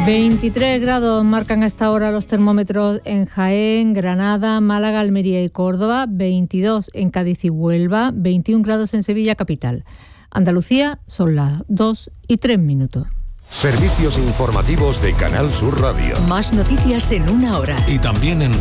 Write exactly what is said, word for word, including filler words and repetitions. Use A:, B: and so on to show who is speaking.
A: veintitrés grados marcan a esta hora los termómetros en Jaén, Granada, Málaga, Almería y Córdoba, veintidós en Cádiz y Huelva, veintiún grados en Sevilla capital. Andalucía son las dos y tres minutos.
B: Servicios informativos de Canal Sur Radio.
C: Más noticias en una hora.
B: Y también en